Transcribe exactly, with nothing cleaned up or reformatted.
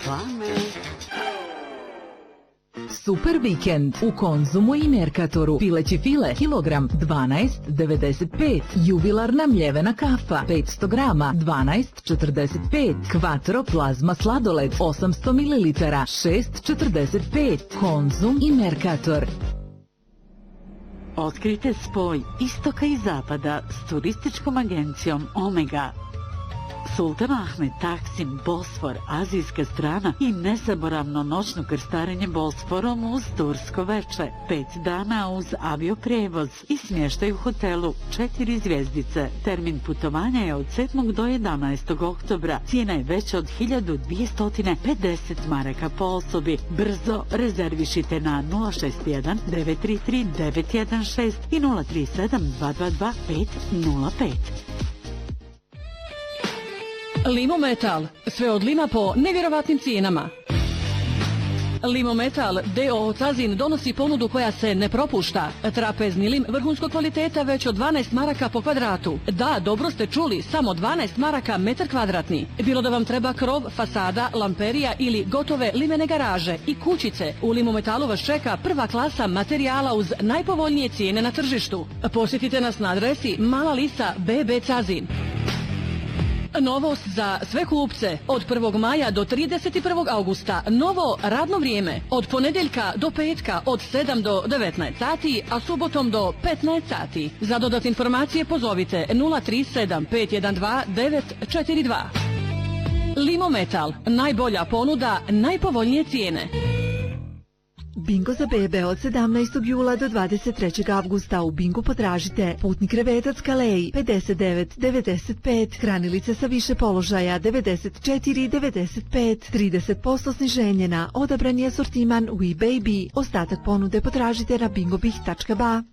Reklame. Super vikend u Konzumu i Merkatoru. Pileći file kilogram dvanaest devedeset pet. Jubilarna mljevena kafa petsto grama dvanaest četrdeset pet. Quattro plazma sladoled osamsto mililitara šest četrdeset pet. Konzum i Merkator. Otkrite spoj istoka i zapada s turističkom agencijom Omega. Sultan Ahmed, Taksim, Bosfor, azijska strana i nezaboravno noćno krstarenje Bosforom uz tursko veče. Pet dana uz avioprevoz i smještaj u hotelu četiri zvjezdice. Termin putovanja je od sedmog do jedanaestog oktobra. Cijena je veća od hiljadu dvjesto pedeset maraka po osobi. Brzo rezervišite na nula šest jedan devet tri tri devet jedan šest i nula tri sedam dva dva dva pet nula pet. Limometal, sve od lima po nevjerovatnim cijenama. Limometal D O O Cazin donosi ponudu koja se ne propušta. Trapezni lim vrhunskog kvaliteta već od dvanaest maraka po kvadratu. Da, dobro ste čuli, samo dvanaest maraka metar kvadratni. Bilo da vam treba krov, fasada, lamperija ili gotove limene garaže i kućice, u Limometalu vas čeka prva klasa materijala uz najpovoljnije cijene na tržištu. Posjetite nas na adresi Mala Lisa B B Cazin. Novost za sve kupce. Od prvog maja do trideset prvog augusta novo radno vrijeme. Od ponedjeljka do petka od sedam do devetnaest sati, a subotom do petnaest sati. Za dodatne informacije pozovite nula tri sedam pet jedan dva devet četiri dva. Limometal. Najbolja ponuda, najpovoljnije cijene. Bingo za bebe od sedamnaestog jula do dvadeset trećeg avgusta. U Bingu potražite putni krevetac Kalej pedeset devet devedeset pet, hranilice sa više položaja devedeset četiri devedeset pet, trideset posto sniženje na odabrani asortiman We Baby. Ostatak ponude potražite na bingobih tačka ba.